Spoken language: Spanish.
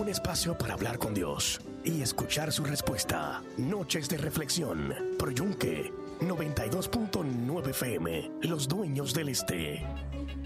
Un espacio para hablar con Dios y escuchar su respuesta. Noches de reflexión. Pro Yunque 92.9 FM. Los dueños del este.